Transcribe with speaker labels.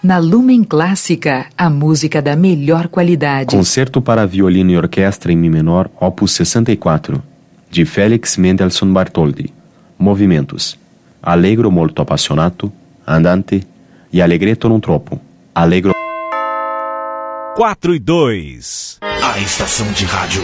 Speaker 1: Na Lumen Clássica, a música da melhor qualidade.
Speaker 2: Concerto para violino e orquestra em Mi menor, opus 64, de Felix Mendelssohn Bartholdy. Movimentos: Allegro molto appassionato, Andante e Allegretto non troppo. Allegro
Speaker 3: 4 e 2.
Speaker 4: A estação de rádio